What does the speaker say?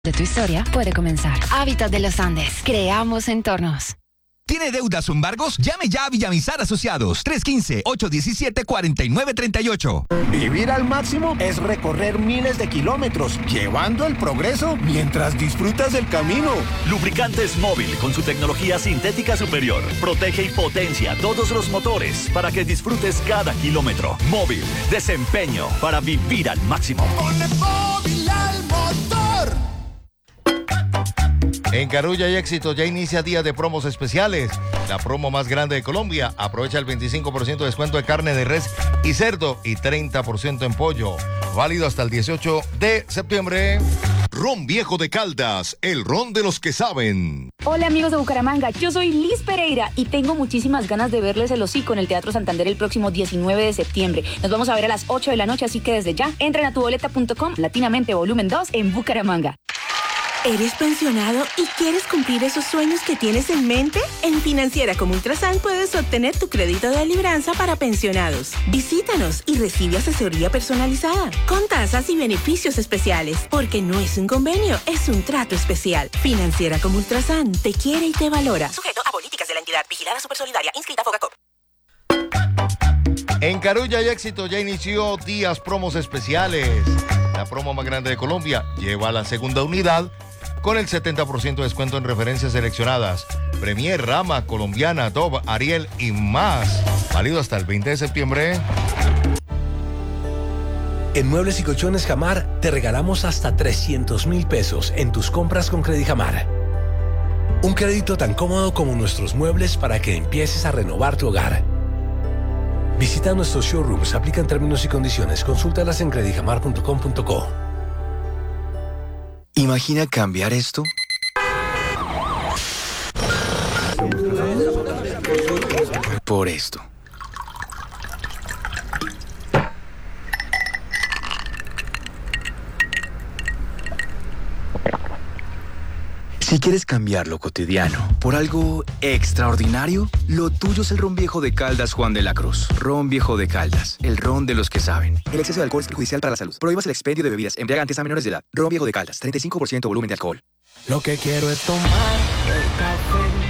de tu historia puede comenzar. Hábitat de los Andes. Creamos entornos. ¿Tiene deudas o embargos? Llame ya a Villamizar Asociados. 315-817-4938. Vivir al máximo es recorrer miles de kilómetros, llevando el progreso mientras disfrutas del camino. Lubricantes Móvil, con su tecnología sintética superior, protege y potencia todos los motores para que disfrutes cada kilómetro. Móvil, desempeño para vivir al máximo. Ponle Móvil al motor. En Carulla y Éxito ya inicia día de promos especiales. La promo más grande de Colombia. Aprovecha el 25% de descuento de carne de res y cerdo y 30% en pollo. Válido hasta el 18 de septiembre. Ron Viejo de Caldas, el ron de los que saben. Hola amigos de Bucaramanga, yo soy Liz Pereira y tengo muchísimas ganas de verles el hocico en el Teatro Santander el próximo 19 de septiembre. Nos vamos a ver a las 8 de la noche, así que desde ya, entren a tuboleta.com, Latinamente Volumen 2 en Bucaramanga. ¿Eres pensionado y quieres cumplir esos sueños que tienes en mente? En Financiera como Ultrasan puedes obtener tu crédito de libranza para pensionados. Visítanos y recibe asesoría personalizada, con tasas y beneficios especiales, porque no es un convenio, es un trato especial. Financiera como Ultrasan te quiere y te valora. Sujeto a políticas de la entidad, vigilada Supersolidaria, inscrita Fogacop. En Carulla y Éxito ya inició días promos especiales. La promo más grande de Colombia lleva la segunda unidad con el 70% de descuento en referencias seleccionadas. Premier, Rama, Colombiana, Dove, Ariel y más. Válido hasta el 20 de septiembre. En Muebles y Colchones Jamar te regalamos hasta 300,000 pesos en tus compras con Credijamar. Un crédito tan cómodo como nuestros muebles para que empieces a renovar tu hogar. Visita nuestros showrooms, aplican términos y condiciones. Consúltalas en credijamar.com.co. ¿Imagina cambiar esto? Por esto. Si quieres cambiar lo cotidiano por algo extraordinario, lo tuyo es el ron viejo de Caldas Juan de la Cruz. Ron viejo de Caldas, el ron de los que saben. El exceso de alcohol es perjudicial para la salud. Prohíbas el expendio de bebidas embriagantes a menores de edad. Ron viejo de Caldas, 35% volumen de alcohol. Lo que quiero es tomar el café